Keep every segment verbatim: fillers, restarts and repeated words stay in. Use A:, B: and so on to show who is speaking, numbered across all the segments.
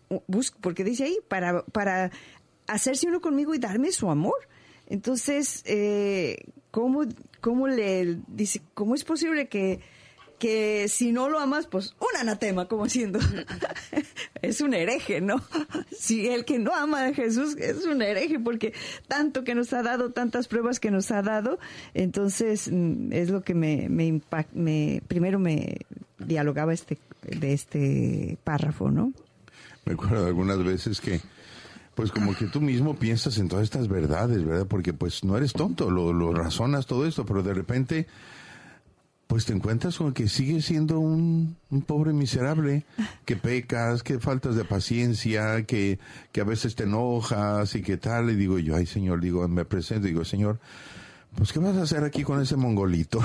A: bus, porque dice ahí, para, para hacerse uno conmigo y darme su amor. Entonces, eh, ¿cómo, cómo le dice, cómo es posible que, que si no lo amas, pues un anatema, como siendo, es un hereje, ¿no? Si el que no ama a Jesús es un hereje, porque tanto que nos ha dado, tantas pruebas que nos ha dado, entonces es lo que me, me impact, me, primero me dialogaba este, de este párrafo, ¿no?
B: Me acuerdo algunas veces que pues como que tú mismo piensas en todas estas verdades, ¿verdad? Porque pues no eres tonto, lo, lo razonas todo esto, pero de repente pues te encuentras con que sigues siendo un, un pobre miserable, que pecas, que faltas de paciencia, que, que a veces te enojas y que tal, y digo yo, ay Señor, digo, me presento, digo, Señor, pues ¿qué vas a hacer aquí con ese mongolito?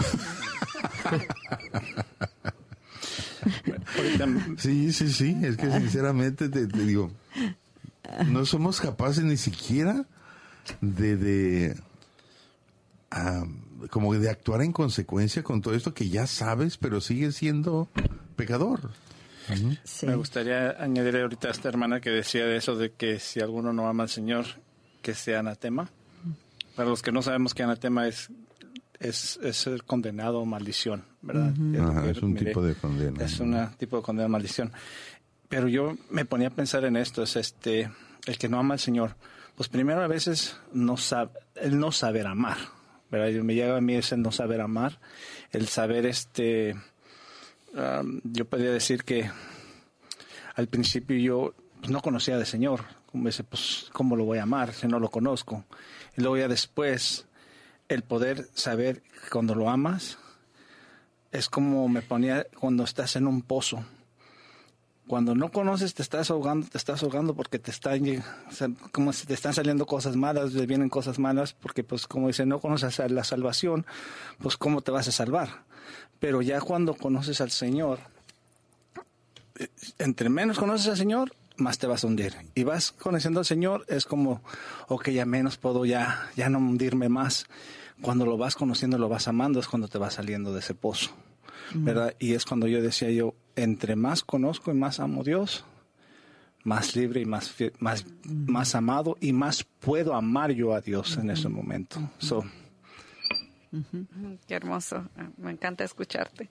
B: Sí, sí, sí, es que sinceramente te, te digo, no somos capaces ni siquiera de, de um, como de actuar en consecuencia con todo esto que ya sabes, pero sigues siendo pecador. Uh-huh.
C: Sí. Me gustaría añadir ahorita a esta hermana que decía de eso de que si alguno no ama al Señor, que sea anatema. Para los que no sabemos que anatema es es, es ser condenado o maldición, ¿verdad?
B: Uh-huh. Ajá, es un
C: mire,
B: tipo de condena.
C: Es un tipo de condena o maldición. Pero yo me ponía a pensar en esto, es este, el que no ama al Señor, pues primero a veces no sabe, el no saber amar, ¿verdad? Me llega a mí ese no saber amar, el saber este, um, yo podría decir que al principio yo pues, no conocía al Señor, como dice, pues cómo lo voy a amar si no lo conozco, y luego ya después el poder saber que cuando lo amas es como me ponía cuando estás en un pozo. Cuando no conoces te estás ahogando, te estás ahogando porque te están, como si te están saliendo cosas malas, te vienen cosas malas, porque pues como dice, no conoces la salvación, pues cómo te vas a salvar. Pero ya cuando conoces al Señor, entre menos conoces al Señor, más te vas a hundir. Y vas conociendo al Señor, es como, ok, ya menos puedo ya, ya no hundirme más. Cuando lo vas conociendo, lo vas amando, es cuando te vas saliendo de ese pozo. ¿Verdad? Y es cuando yo decía yo, entre más conozco y más amo a Dios, más libre y más más uh-huh. más amado y más puedo amar yo a Dios uh-huh. en ese momento. Uh-huh. So,
D: uh-huh. Qué hermoso, me encanta escucharte.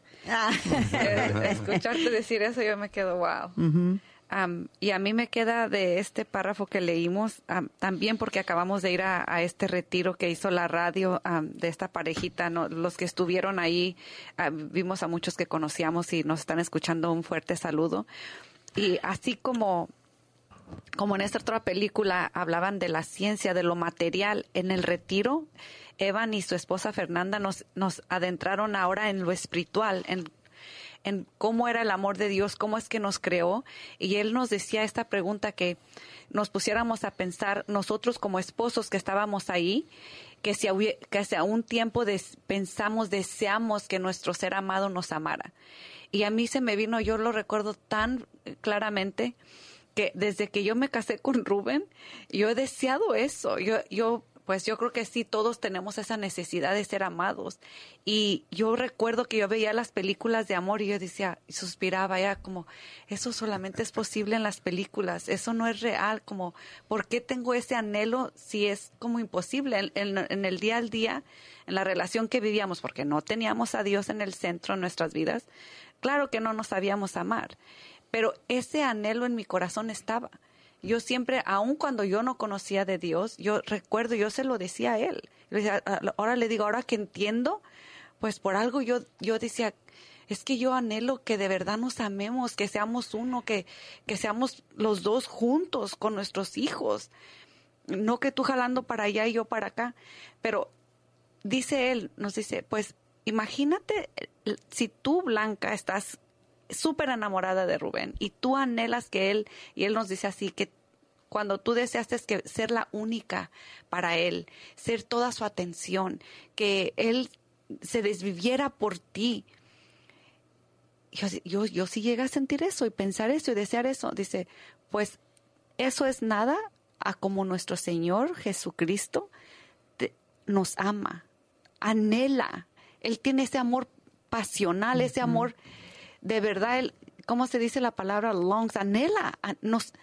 D: Escucharte decir eso, yo me quedo wow. Uh-huh. Um, y a mí me queda de este párrafo que leímos, um, también porque acabamos de ir a, a este retiro que hizo la radio um, de esta parejita, ¿no? Los que estuvieron ahí, uh, vimos a muchos que conocíamos y nos están escuchando, un fuerte saludo. Y así como, como en esta otra película hablaban de la ciencia, de lo material, en el retiro, Evan y su esposa Fernanda nos, nos adentraron ahora en lo espiritual, en en cómo era el amor de Dios, cómo es que nos creó, y él nos decía esta pregunta que nos pusiéramos a pensar nosotros como esposos que estábamos ahí, que si, que si a un tiempo des, pensamos, deseamos que nuestro ser amado nos amara. Y a mí se me vino, yo lo recuerdo tan claramente, que desde que yo me casé con Rubén, yo he deseado eso, yo, yo pues yo creo que sí, todos tenemos esa necesidad de ser amados. Y yo recuerdo que yo veía las películas de amor y yo decía, y suspiraba, era como, eso solamente es posible en las películas, eso no es real, como, ¿por qué tengo ese anhelo si es como imposible en, en, en el día al día, en la relación que vivíamos, porque no teníamos a Dios en el centro de nuestras vidas? Claro que no nos sabíamos amar, pero ese anhelo en mi corazón estaba. Yo siempre, aun cuando yo no conocía de Dios, yo recuerdo, yo se lo decía a él. Le decía, ahora le digo, ahora que entiendo, pues por algo yo, yo decía, es que yo anhelo que de verdad nos amemos, que seamos uno, que, que seamos los dos juntos con nuestros hijos. No que tú jalando para allá y yo para acá. Pero dice él, nos dice, pues imagínate si tú, Blanca, estás súper enamorada de Rubén y tú anhelas que él, y él nos dice así, que cuando tú deseaste que ser la única para él, ser toda su atención, que él se desviviera por ti. Yo, yo, yo sí llegué a sentir eso y pensar eso y desear eso. Dice, pues eso es nada a como nuestro Señor Jesucristo te, nos ama, anhela. Él tiene ese amor pasional, uh-huh. ese amor de verdad, él, ¿cómo se dice la palabra longs? Anhela, nos,